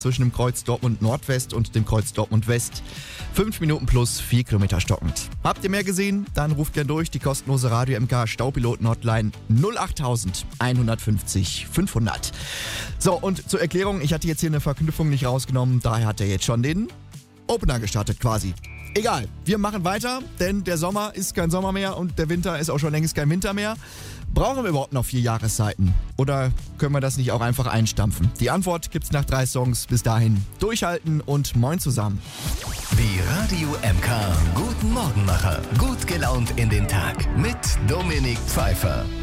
zwischen dem Kreuz Dortmund Nordwest und dem Kreuz Dortmund West. 5 Minuten plus 4 Kilometer stockend. Habt ihr mehr gesehen? Dann ruft gern durch die kostenlose Radio MK Staupiloten-Hotline 08000 150 500. So, und zur Erklärung, ich hatte jetzt hier eine Verknüpfung nicht rausgenommen, daher hat er jetzt schon den Opener gestartet quasi. Egal, wir machen weiter, denn der Sommer ist kein Sommer mehr und der Winter ist auch schon längst kein Winter mehr. Brauchen wir überhaupt noch 4 Jahreszeiten? Oder können wir das nicht auch einfach einstampfen? Die Antwort gibt's nach 3 Songs. Bis dahin durchhalten und moin zusammen. Die Radio MK Guten Morgenmacher. Gut gelaunt in den Tag mit Dominik Pfeiffer.